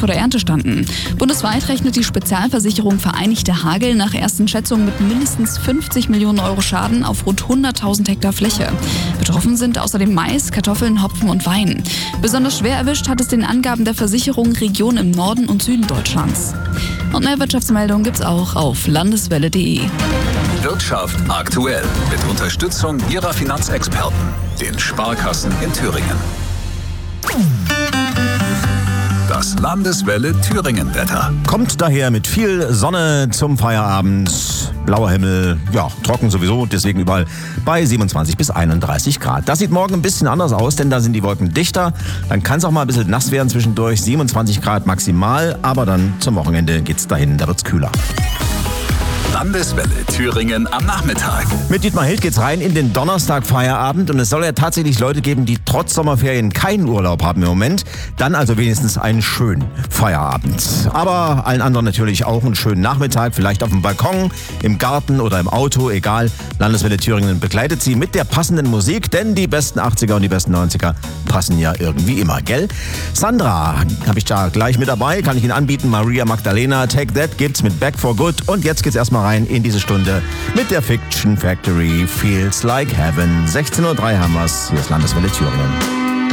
vor der Ernte standen. Bundesweit rechnet die Spezialversicherung Vereinigte Hagel nach ersten Schätzungen mit mindestens 50 Millionen Euro Schaden auf rund 100.000 Hektar Fläche. Betroffen sind außerdem Mais, Kartoffeln, Hopfen und Wein. Besonders schwer erwischt hat es den Angaben der Versicherung Regionen im Norden und Süden Deutschlands. Und mehr Wirtschaftsmeldungen gibt's auch auf landeswelle.de. Wirtschaft aktuell mit Unterstützung Ihrer Finanzexperten, den Sparkassen in Thüringen. Das Landeswelle Thüringen-Wetter. Kommt daher mit viel Sonne zum Feierabend. Blauer Himmel, ja, trocken sowieso, deswegen überall bei 27 bis 31 Grad. Das sieht morgen ein bisschen anders aus, denn da sind die Wolken dichter. Dann kann es auch mal ein bisschen nass werden zwischendurch. 27 Grad maximal, aber dann zum Wochenende geht's dahin, da wird's kühler. Landeswelle Thüringen am Nachmittag. Mit Dietmar Hild geht's rein in den Donnerstag-Feierabend und es soll ja tatsächlich Leute geben, die trotz Sommerferien keinen Urlaub haben im Moment. Dann also wenigstens einen schönen Feierabend. Aber allen anderen natürlich auch einen schönen Nachmittag, vielleicht auf dem Balkon, im Garten oder im Auto, egal. Landeswelle Thüringen begleitet Sie mit der passenden Musik, denn die besten 80er und die besten 90er passen ja irgendwie immer, gell? Sandra habe ich da gleich mit dabei, kann ich Ihnen anbieten. Maria Magdalena, Take That gibt's mit Back for Good und jetzt geht's erstmal rein in diese Stunde mit der Fiction Factory Feels Like Heaven. 16:03 haben wir's. Hier ist Landeswelle Thüringen.